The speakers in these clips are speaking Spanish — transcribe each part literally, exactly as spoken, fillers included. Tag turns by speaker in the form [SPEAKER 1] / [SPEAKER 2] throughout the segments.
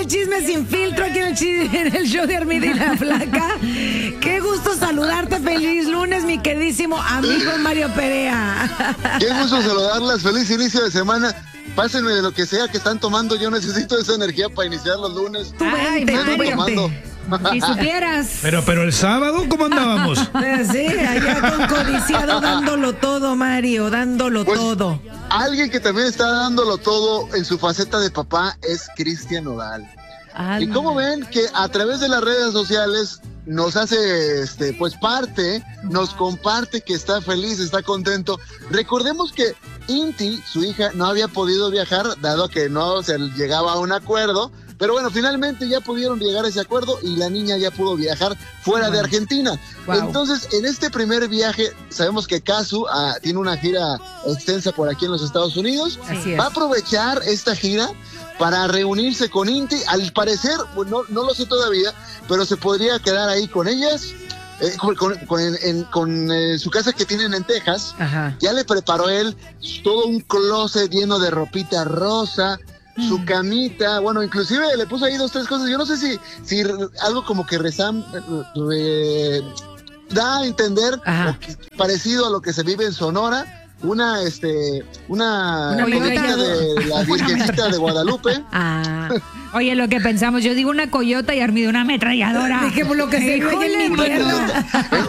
[SPEAKER 1] el chisme sin filtro, aquí en el, chisme, en el show de Armida y la Flaca. Qué gusto saludarte, feliz lunes, mi queridísimo amigo Mario Perea.
[SPEAKER 2] Qué gusto saludarlas, feliz inicio de semana. Pásenme de lo que sea que están tomando, yo necesito esa energía para iniciar los lunes.
[SPEAKER 1] Tú vente, tú vente.
[SPEAKER 3] Si supieras.
[SPEAKER 4] Pero, pero el sábado, ¿cómo andábamos?
[SPEAKER 1] Sí, allá con codiciado dándolo todo, Mario, dándolo
[SPEAKER 2] Pues,
[SPEAKER 1] todo.
[SPEAKER 2] Alguien que también está dándolo todo en su faceta de papá es Cristian Nodal.
[SPEAKER 1] Ah,
[SPEAKER 2] Y como ven que a través de las redes sociales nos hace este pues parte, nos comparte que está feliz, está contento. Recordemos que Inti, su hija, no había podido viajar dado que no se llegaba a un acuerdo, pero bueno, finalmente ya pudieron llegar a ese acuerdo y la niña ya pudo viajar fuera de Argentina.
[SPEAKER 1] Wow.
[SPEAKER 2] Entonces, en este primer viaje, sabemos que Casu ah, tiene una gira extensa por aquí en los Estados Unidos.
[SPEAKER 1] Así es.
[SPEAKER 2] Va a aprovechar esta gira para reunirse con Inti. Al parecer, bueno, no, no lo sé todavía, pero se podría quedar ahí con ellas, eh, con, con, con, en, con eh, su casa que tienen en Texas.
[SPEAKER 1] Ajá.
[SPEAKER 2] Ya le preparó él todo un closet lleno de ropita rosa, mm. su camita, bueno, inclusive le puso ahí dos, tres cosas. Yo no sé si, si algo como que rezam, re, da a entender que, parecido a lo que se vive en Sonora. Una, este, una,
[SPEAKER 1] una
[SPEAKER 2] coyotita de la Virgencita de Guadalupe.
[SPEAKER 3] Ah, oye, lo que pensamos, yo digo una coyota y Armida una ametralladora.
[SPEAKER 1] Dejemos lo que se dijo en mi tierra.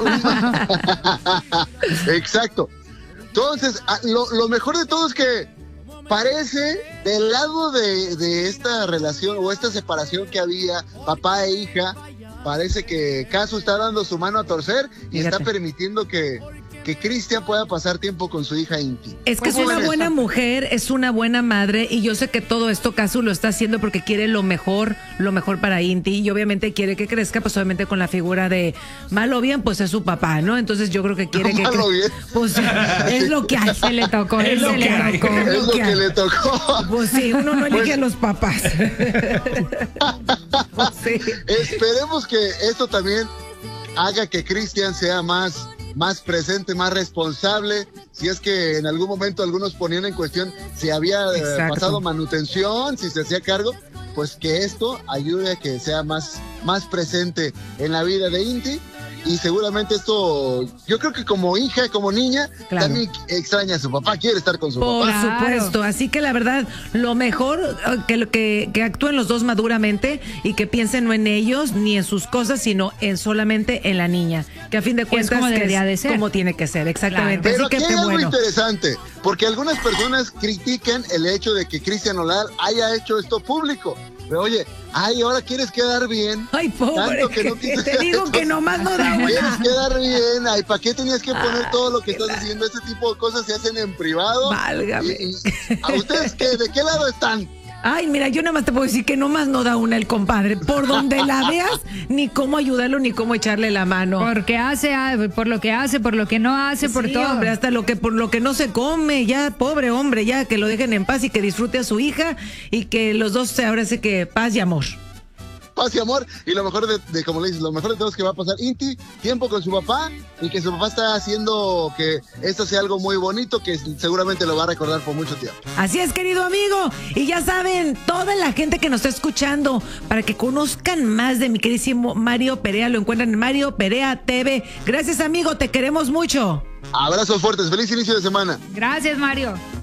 [SPEAKER 2] Exacto. Entonces, lo, lo mejor de todo es que parece del lado de, de esta relación o esta separación que había, papá e hija, parece que Casu está dando su mano a torcer y Fíjate. está permitiendo que que Cristian pueda pasar tiempo con su hija Inti.
[SPEAKER 1] Es que es una buena mujer, es una buena madre y yo sé que todo esto Casu lo está haciendo porque quiere lo mejor, lo mejor para Inti y obviamente quiere que crezca, pues obviamente con la figura de mal o bien, pues es su papá, ¿no? Entonces yo creo que quiere
[SPEAKER 2] no,
[SPEAKER 1] que...
[SPEAKER 2] Mal o bien.
[SPEAKER 1] Pues es lo que hay.
[SPEAKER 3] Se le tocó,
[SPEAKER 1] es lo
[SPEAKER 3] se
[SPEAKER 1] que
[SPEAKER 3] le
[SPEAKER 1] hay.
[SPEAKER 3] tocó.
[SPEAKER 2] Es lo que, que le tocó.
[SPEAKER 1] Pues sí, uno no elige pues... a los papás.
[SPEAKER 2] Pues sí. Esperemos que esto también haga que Cristian sea más... más presente, más responsable, si es que en algún momento algunos ponían en cuestión si había eh, pasado manutención, si se hacía cargo, pues que esto ayude a que sea más, más presente en la vida de Inti. Y seguramente esto, yo creo que como hija, como niña, claro. también extraña a su papá, quiere estar con su
[SPEAKER 1] Por
[SPEAKER 2] papá.
[SPEAKER 1] Por supuesto, así que la verdad, lo mejor que, que, que actúen los dos maduramente y que piensen no en ellos ni en sus cosas, sino en solamente en la niña, que a fin de cuentas es
[SPEAKER 3] como debería de ser.
[SPEAKER 1] Como tiene que ser, exactamente.
[SPEAKER 2] Claro. Pero
[SPEAKER 1] así que
[SPEAKER 2] aquí hay algo
[SPEAKER 1] bueno.
[SPEAKER 2] interesante, porque algunas personas critican el hecho de que Cristian Nodal haya hecho esto público. Pero oye, ay, ahora quieres quedar bien.
[SPEAKER 1] Ay, pobre,
[SPEAKER 2] tanto que no
[SPEAKER 1] que te digo
[SPEAKER 2] esto,
[SPEAKER 1] que nomás no da una.
[SPEAKER 2] Quieres quedar bien, ay, ¿para qué tenías que poner todo lo que estás haciendo? Ese tipo de cosas se hacen en privado.
[SPEAKER 1] Válgame.
[SPEAKER 2] Y, y, ¿a ustedes qué? ¿De qué lado están?
[SPEAKER 1] Ay, mira, yo nada más te puedo decir que nomás no da una el compadre. Por donde la veas, ni cómo ayudarlo, ni cómo echarle la mano.
[SPEAKER 3] Porque hace, por lo que hace, por lo que no hace, por
[SPEAKER 1] sí,
[SPEAKER 3] todo.
[SPEAKER 1] Hombre, hasta lo que, por lo que no se come, ya, pobre hombre, ya, que lo dejen en paz y que disfrute a su hija y que los dos ahora sí que paz y amor.
[SPEAKER 2] Paz y amor, y lo mejor de, de como le dices, lo mejor de todo es que va a pasar Inti tiempo con su papá y que su papá está haciendo que esto sea algo muy bonito que seguramente lo va a recordar por mucho tiempo.
[SPEAKER 1] Así es, querido amigo, y ya saben, toda la gente que nos está escuchando, para que conozcan más de mi queridísimo Mario Perea, lo encuentran en Mario Perea T V. Gracias, amigo, te queremos mucho.
[SPEAKER 2] Abrazos fuertes, feliz inicio de semana.
[SPEAKER 3] Gracias, Mario.